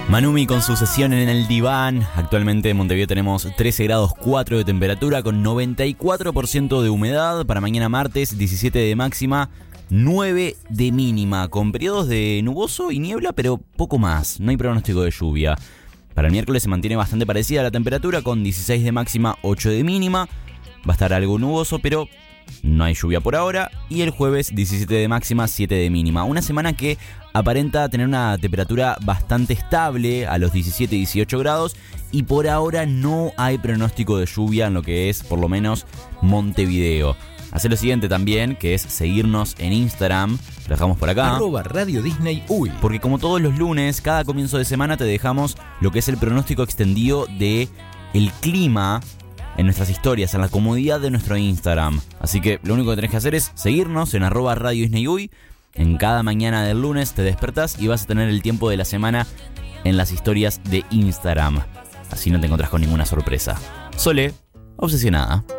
Manumi con su sesión en el diván. Actualmente en Montevideo tenemos 13 grados 4 de temperatura con 94% de humedad. Para mañana martes 17 de máxima, 9 de mínima, con periodos de nuboso y niebla, pero poco más. No hay pronóstico de lluvia. Para el miércoles se mantiene bastante parecida la temperatura con 16 de máxima, 8 de mínima. Va a estar algo nuboso, pero no hay lluvia por ahora. Y el jueves 17 de máxima, 7 de mínima. Una semana que aparenta tener una temperatura bastante estable a los 17 y 18 grados. Y por ahora no hay pronóstico de lluvia en lo que es por lo menos Montevideo. Hacer lo siguiente también, que es seguirnos en Instagram. Lo dejamos por acá. @Radio Disney Uy. Porque como todos los lunes, cada comienzo de semana te dejamos lo que es el pronóstico extendido de el clima en nuestras historias, en la comodidad de nuestro Instagram. Así que lo único que tenés que hacer es seguirnos en @Radio Disney Uy. En cada mañana del lunes te despertás y vas a tener el tiempo de la semana en las historias de Instagram. Así no te encontrás con ninguna sorpresa. Sole, obsesionada.